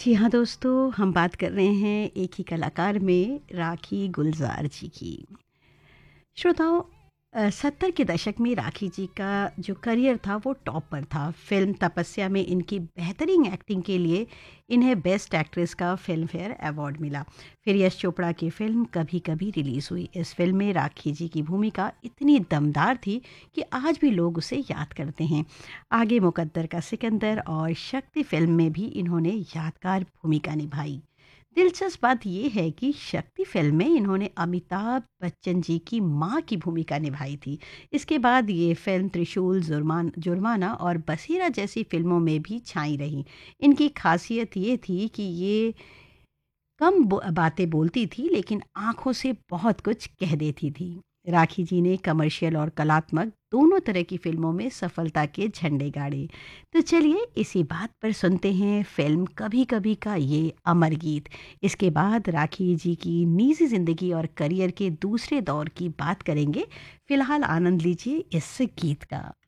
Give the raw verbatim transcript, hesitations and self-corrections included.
जी हाँ दोस्तों, हम बात कर रहे हैं एक ही कलाकार में राखी गुलज़ार जी की। श्रोताओं, अ, सत्तर के दशक में राखी जी का जो करियर था वो टॉप पर था। फ़िल्म तपस्या में इनकी बेहतरीन एक्टिंग के लिए इन्हें बेस्ट एक्ट्रेस का फ़िल्म फेयर अवार्ड मिला। फिर यश चोपड़ा की फ़िल्म कभी कभी रिलीज़ हुई। इस फ़िल्म में राखी जी की भूमिका इतनी दमदार थी कि आज भी लोग उसे याद करते हैं। आगे मुकद्दर का सिकंदर और शक्ति फ़िल्म में भी इन्होंने यादगार भूमिका निभाई। दिलचस्प बात ये है कि शक्ति फ़िल्म में इन्होंने अमिताभ बच्चन जी की माँ की भूमिका निभाई थी। इसके बाद ये फ़िल्म त्रिशूल, जुर्मान जुर्माना और बसीरा जैसी फ़िल्मों में भी छाई रहीं। इनकी ख़ासियत ये थी कि ये कम ब बातें बोलती थी, लेकिन आँखों से बहुत कुछ कह देती थी। राखी जी ने कमर्शियल और कलात्मक दोनों तरह की फ़िल्मों में सफलता के झंडे गाड़े। तो चलिए इसी बात पर सुनते हैं फ़िल्म कभी कभी का ये अमर गीत। इसके बाद राखी जी की निजी ज़िंदगी और करियर के दूसरे दौर की बात करेंगे। फ़िलहाल आनंद लीजिए इस गीत का।